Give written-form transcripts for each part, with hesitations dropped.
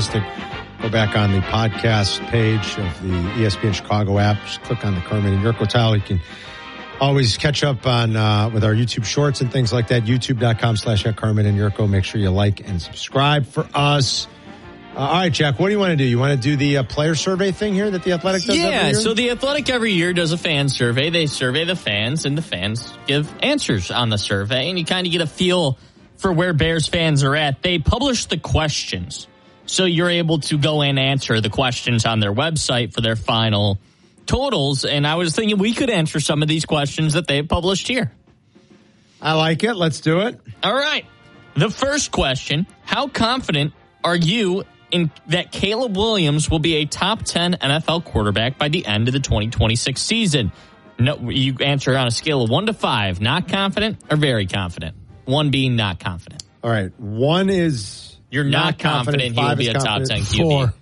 missed it, go back on the podcast page of the ESPN Chicago app. Just click on the Kermit and Yurko tile. You can always catch up on with our YouTube shorts and things like that. YouTube.com/Kermit and Yurko. Make sure you like and subscribe for us. All right, Jack, what do you want to do? You want to do the player survey thing here that the Athletic does every year? Yeah, so the Athletic every year does a fan survey. They survey the fans, and the fans give answers on the survey, and you kind of get a feel for where Bears fans are at. They publish the questions, so you're able to go and answer the questions on their website for their final totals, and I was thinking we could answer some of these questions that they've published here. I like it. Let's do it. All right. The first question, how confident are you in that Caleb Williams will be a top 10 NFL quarterback by the end of the 2026 season? No, you answer on a scale of 1 to 5, not confident or very confident. 1 being not confident. All right. 1 is you're not confident he'll be a top 10 QB. 4.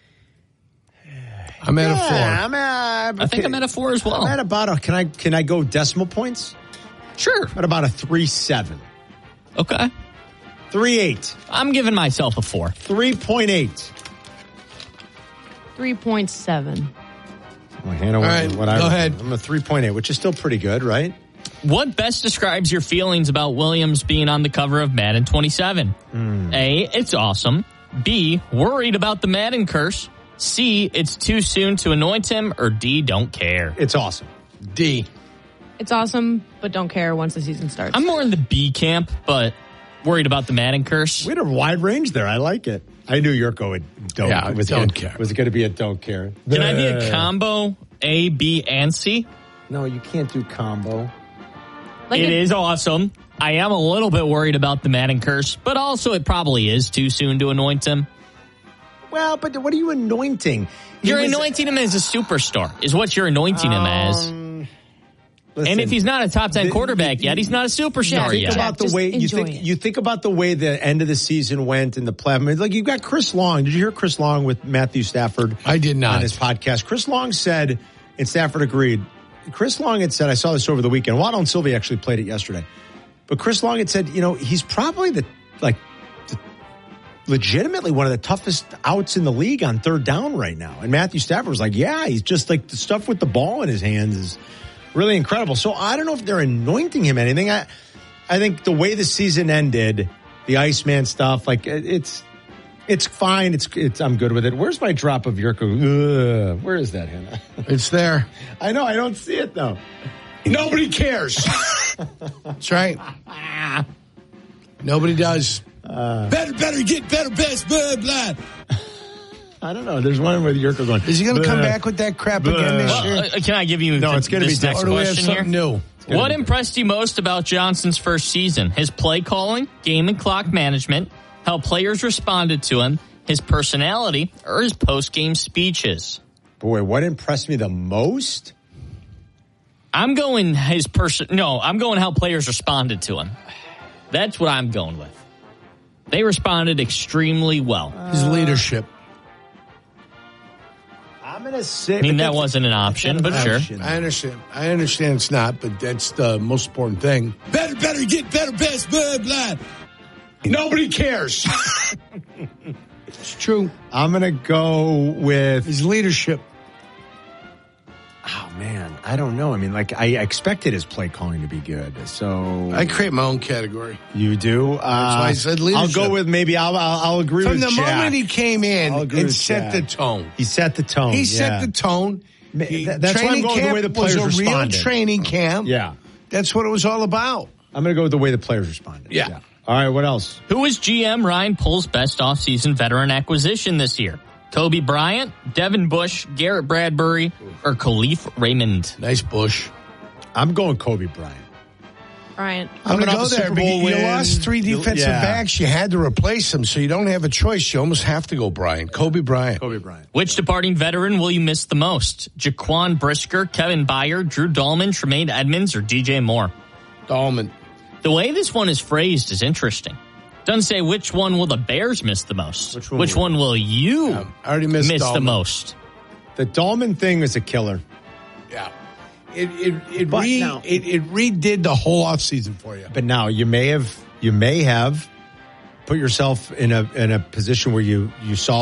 I'm at a 4. I think I'm at a 4 as well. I'm at about a, can I go decimal points? Sure. At about a 3.7. Okay. 3.8. I'm giving myself a 4. 3.8. 3.7. Well, Hannah, all right, go ahead. I'm a 3.8, which is still pretty good, right? What best describes your feelings about Williams being on the cover of Madden 27? A, it's awesome. B, worried about the Madden curse. C, it's too soon to anoint him. Or D, don't care. It's awesome. D. It's awesome, but don't care once the season starts. I'm more in the B camp, but worried about the Madden curse. We had a wide range there. I like it. I knew Yurko would don't care. Was it going to be a don't care? Can I be a combo A, B, and C? No, you can't do combo. It is awesome. I am a little bit worried about the Madden curse, but also it probably is too soon to anoint him. Well, but what are you anointing? You're anointing him as a superstar, is what you're anointing him as. Listen, and if he's not a top 10 quarterback yet, he's not a superstar yet. About the way you think about the way the end of the season went in the playoffs. Like you've got Chris Long. Did you hear Chris Long with Matthew Stafford? I did not. On his podcast. Chris Long said, and Stafford agreed. Chris Long had said, I saw this over the weekend. Waddle and Sylvie actually played it yesterday. But Chris Long had said, he's probably legitimately one of the toughest outs in the league on third down right now. And Matthew Stafford was like, yeah, he's just like the stuff with the ball in his hands is really incredible. So I don't know if they're anointing him anything. I think the way the season ended, the Iceman stuff, like it's fine. It's I'm good with it. Where's my drop of Yurko? Where is that, Hannah? It's there. I know. I don't see it though. Nobody cares. That's right. Nobody does. Better, get better, best, blah, blah. I don't know. There's one with Yurko going. Is he going to come back with that crap again this year? Can I give you it's going to be next or do we have question something here? New? What impressed you most about Johnson's first season? His play calling, game and clock management, how players responded to him, his personality, or his post-game speeches? Boy, what impressed me the most? I'm going I'm going how players responded to him. That's what I'm going with. They responded extremely well. His leadership. I'm going to say... I mean, that wasn't an option, but sure. I understand it's not, but that's the most important thing. Better, get better, best, blah, blah. Nobody cares. It's true. I'm going to go with... his leadership. Oh, man. I don't know. I mean, I expected his play calling to be good. So... I create my own category. You do? That's why I said leadership. I'll go with maybe... I'll agree with Jack. From the moment he came in and set the tone. He set the tone. He set the tone. That's why I'm going the way the players responded. Was a real training camp. Yeah. That's what it was all about. I'm going to go with the way the players responded. Yeah. All right, what else? Who was GM Ryan Pohl's best offseason veteran acquisition this year? Kobe Bryant, Devin Bush, Garrett Bradbury, or Khalif Raymond? Nice Bush. I'm going Kobe Bryant. Bryant. I'm going to go there. You lost 3 defensive backs. You had to replace them, so you don't have a choice. You almost have to go Bryant. Kobe Bryant. Which departing veteran will you miss the most? Jaquan Brisker, Kevin Byard, Drew Dahlman, Tremaine Edmonds, or DJ Moore? Dahlman. The way this one is phrased is interesting. Doesn't say which one will the Bears miss the most. Which one will you already miss the most? The Dahlman thing is a killer. Yeah. It redid the whole offseason for you. But now you may have put yourself in a position where you saw